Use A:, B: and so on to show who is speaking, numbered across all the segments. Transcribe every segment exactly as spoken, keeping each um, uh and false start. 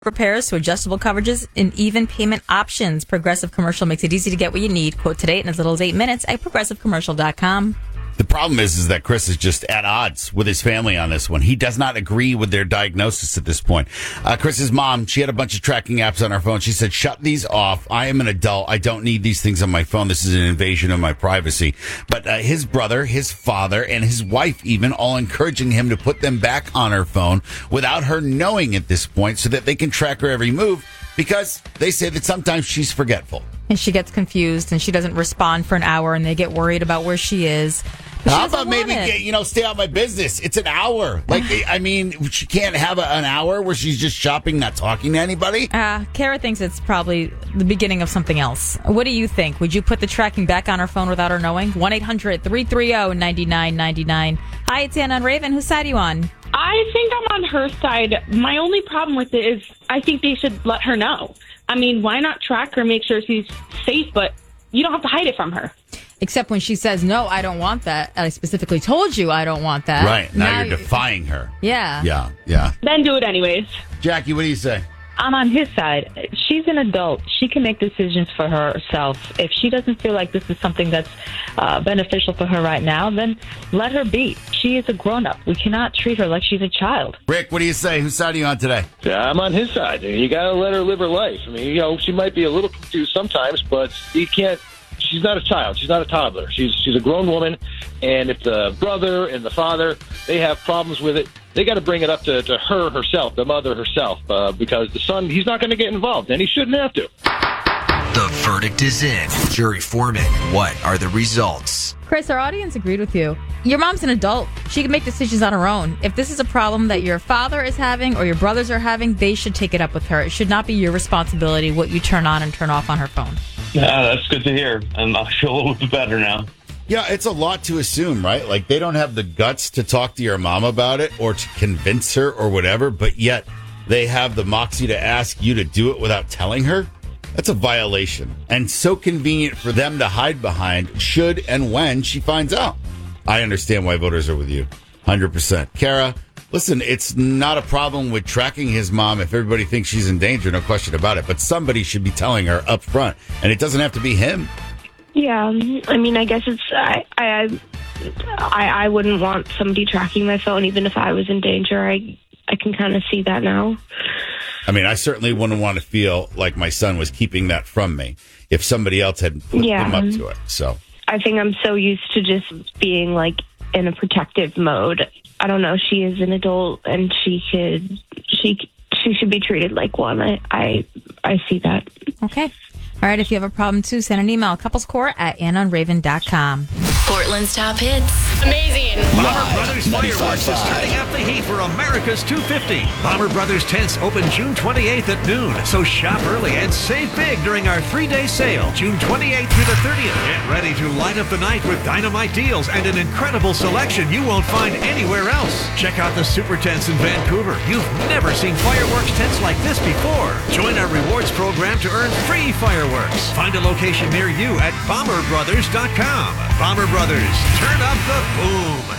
A: repairs to adjustable coverages and even payment options. Progressive Commercial makes it easy to get what you need. Quote today in as little as eight minutes at progressive commercial dot com.
B: The problem is, is that Chris is just at odds with his family on this one. He does not agree with their diagnosis at this point. Uh, Chris's mom, she had a bunch of tracking apps on her phone. She said, shut these off. I am an adult. I don't need these things on my phone. This is an invasion of my privacy. But uh, his brother, his father, and his wife even all encouraging him to put them back on her phone without her knowing at this point so that they can track her every move, because they say that sometimes she's forgetful.
A: And she gets confused and she doesn't respond for an hour and they get worried about where she is. But
B: How about maybe, get, you know, stay out of my business? It's an hour. Like, I mean, she can't have a, an hour where she's just shopping, not talking to anybody?
A: Uh, Kara thinks it's probably the beginning of something else. What do you think? Would you put the tracking back on her phone without her knowing? one eight hundred three three zero nine nine nine nine. Hi, it's Anna on Raven. Whose side are you on?
C: I think I'm on her side. My only problem with it is I think they should let her know. I mean, why not track her, make sure she's safe, but you don't have to hide it from her.
A: Except when she says, no, I don't want that. I specifically told you I don't want that.
B: Right. Now, now you're defying her.
A: Yeah.
B: Yeah. Yeah.
C: Then do it anyways.
B: Jackie, what do you say?
D: I'm on his side. She's an adult. She can make decisions for herself. If she doesn't feel like this is something that's uh, beneficial for her right now, then let her be. She is a grown-up. We cannot treat her like she's a child.
B: Rick, what do you say? Whose side are you on today?
E: Yeah, I'm on his side. You got to let her live her life. I mean, you know, she might be a little confused sometimes, but you can't. She's not a child. She's not a toddler. She's she's a grown woman, and if the brother and the father, they have problems with it, they got to bring it up to, to her herself, the mother herself, uh, because the son, he's not going to get involved, and he shouldn't have to.
F: The verdict is in. Jury foreman, what are the results?
A: Chris, our audience agreed with you. Your mom's an adult. She can make decisions on her own. If this is a problem that your father is having or your brothers are having, they should take it up with her. It should not be your responsibility what you turn on and turn off on her phone.
G: Yeah, that's good to hear. And I feel a little bit better now.
B: Yeah, it's a lot to assume, right? Like, they don't have the guts to talk to your mom about it or to convince her or whatever, but yet they have the moxie to ask you to do it without telling her. That's a violation. And so convenient for them to hide behind should and when she finds out. I understand why voters are with you. one hundred percent. Kara, listen, it's not a problem with tracking his mom if everybody thinks she's in danger, no question about it. But somebody should be telling her up front. And it doesn't have to be him.
H: Yeah, I mean, I guess it's, I, I, I, I wouldn't want somebody tracking my phone, even if I was in danger. I, I can kind of see that now.
B: I mean, I certainly wouldn't want to feel like my son was keeping that from me if somebody else had put
H: yeah.
B: him up to it. So
H: I think I'm so used to just being like in a protective mode. I don't know. She is an adult and she could, she, she should be treated like one. I, I, I see that.
A: Okay. All right, if you have a problem, too, send an email, couplescourt at anna on raven dot com.
I: Portland's top hits.
J: Amazing. Bomber Brothers Fireworks is turning up the heat for America's two fifty. Bomber Brothers tents open June twenty-eighth at noon, so shop early and save big during our three-day sale, June twenty-eighth through the thirtieth. Get ready to light up the night with dynamite deals and an incredible selection you won't find anywhere else. Check out the super tents in Vancouver. You've never seen fireworks tents like this before. Join our rewards program to earn free fireworks. Find a location near you at bomber brothers dot com. Bomber Brothers, turn up the boom.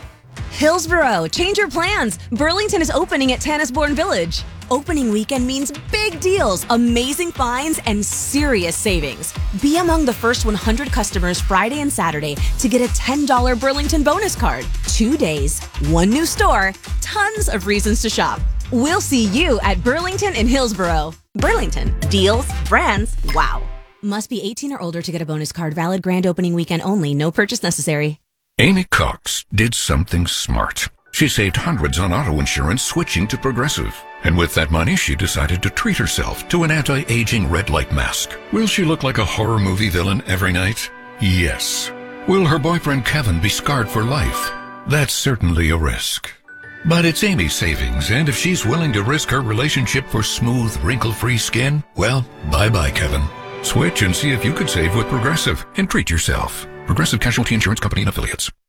K: Hillsboro, change your plans. Burlington is opening at Tannisbourne Village. Opening weekend means big deals, amazing finds, and serious savings. Be among the first one hundred customers Friday and Saturday to get a ten dollars Burlington bonus card. Two days, one new store, tons of reasons to shop. We'll see you at Burlington in Hillsboro. Burlington, deals, brands, wow. Must be eighteen or older to get a bonus card. Valid grand opening weekend only. No purchase necessary.
L: Amy Cox did something smart. She saved hundreds on auto insurance switching to Progressive. And with that money, she decided to treat herself to an anti-aging red light mask. Will she look like a horror movie villain every night? Yes. Will her boyfriend Kevin be scarred for life? That's certainly a risk. But it's Amy's savings, and if she's willing to risk her relationship for smooth, wrinkle-free skin, well, bye-bye, Kevin. Switch and see if you could save with Progressive and treat yourself. Progressive Casualty Insurance Company and Affiliates.